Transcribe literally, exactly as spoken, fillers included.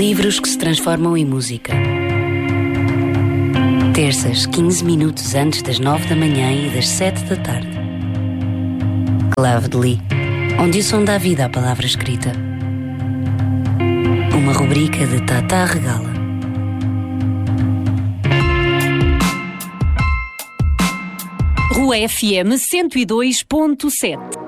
Livros que se transformam em música. Terças, quinze minutos antes das nove da manhã e das sete da tarde. Clave de Li, onde o som dá vida à palavra escrita. Uma rubrica de Tata Regala. Rua F M cento e dois ponto sete.